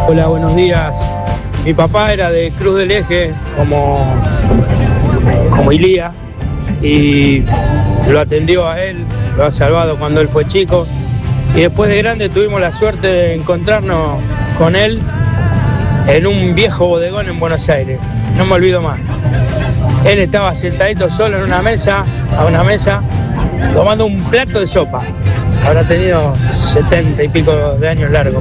Hola, buenos días. Mi papá era de Cruz del Eje, como Ilía, y lo atendió a él, lo ha salvado cuando él fue chico. Y después de grande tuvimos la suerte de encontrarnos con él en un viejo bodegón en Buenos Aires. No me olvido más. Él estaba sentadito solo en una mesa, tomando un plato de sopa. Habrá tenido 70 y pico de años largos.